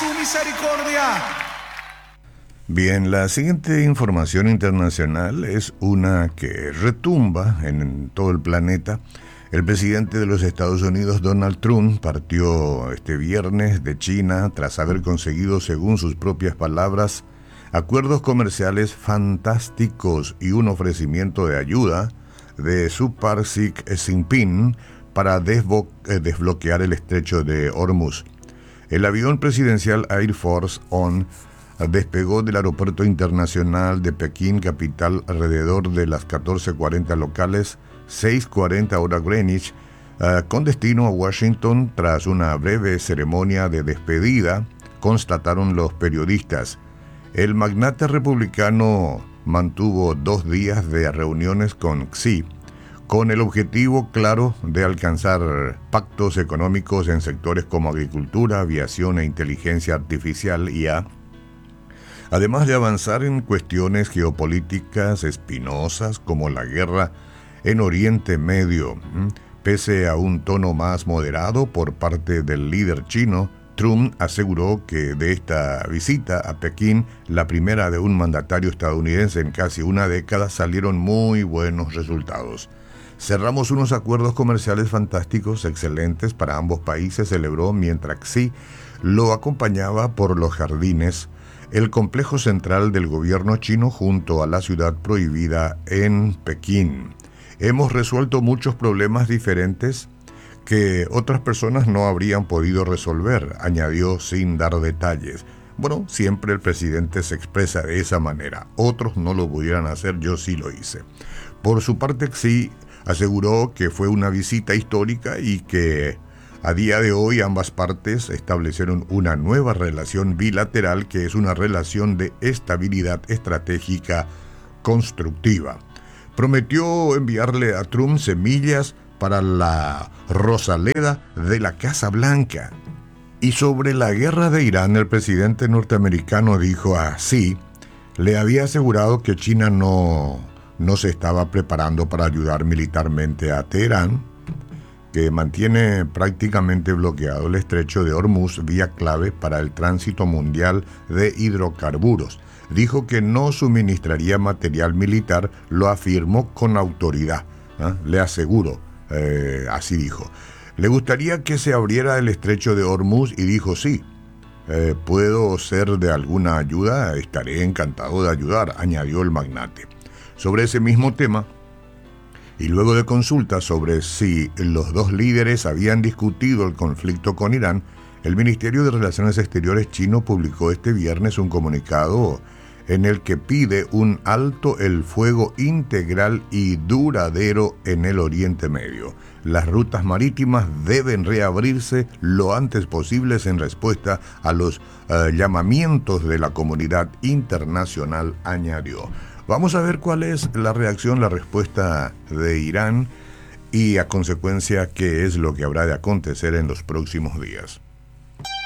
su misericordia. Bien, la siguiente información internacional es una que retumba en todo el planeta. El presidente de los Estados Unidos, Donald Trump, partió este viernes de China tras haber conseguido, según sus propias palabras, acuerdos comerciales fantásticos y un ofrecimiento de ayuda de su par Xi Jinping para desbloquear el estrecho de Hormuz. El avión presidencial Air Force One despegó del aeropuerto internacional de Pekín, capital, alrededor de las 14:40 locales, 6:40 hora Greenwich, con destino a Washington. Tras una breve ceremonia de despedida, constataron los periodistas. El magnate republicano mantuvo 2 días de reuniones con Xi, con el objetivo claro de alcanzar pactos económicos en sectores como agricultura, aviación e inteligencia artificial, IA, además de avanzar en cuestiones geopolíticas espinosas como la guerra en Oriente Medio. Pese a un tono más moderado por parte del líder chino, Trump aseguró que de esta visita a Pekín, la primera de un mandatario estadounidense en casi una década, salieron muy buenos resultados. Cerramos unos acuerdos comerciales fantásticos, excelentes para ambos países, celebró mientras Xi lo acompañaba por los jardines, el complejo central del gobierno chino junto a la ciudad prohibida en Pekín. Hemos resuelto muchos problemas diferentes que otras personas no habrían podido resolver, añadió sin dar detalles. Bueno, siempre el presidente se expresa de esa manera. Otros no lo pudieran hacer, yo sí lo hice. Por su parte, Xi aseguró que fue una visita histórica y que a día de hoy ambas partes establecieron una nueva relación bilateral que es una relación de estabilidad estratégica constructiva. Prometió enviarle a Trump semillas para la Rosaleda de la Casa Blanca. Y sobre la guerra de Irán, el presidente norteamericano dijo así, le había asegurado que China no se estaba preparando para ayudar militarmente a Teherán, que mantiene prácticamente bloqueado el estrecho de Hormuz, vía clave para el tránsito mundial de hidrocarburos. Dijo que no suministraría material militar, lo afirmó con autoridad. Le aseguro, así dijo. Le gustaría que se abriera el estrecho de Hormuz y dijo sí. ¿Puedo ser de alguna ayuda? Estaré encantado de ayudar, añadió el magnate. Sobre ese mismo tema, y luego de consultas sobre si los dos líderes habían discutido el conflicto con Irán, el Ministerio de Relaciones Exteriores chino publicó este viernes un comunicado en el que pide un alto el fuego integral y duradero en el Oriente Medio. Las rutas marítimas deben reabrirse lo antes posible en respuesta a los llamamientos de la comunidad internacional, añadió. Vamos a ver cuál es la reacción, la respuesta de Irán y a consecuencia qué es lo que habrá de acontecer en los próximos días.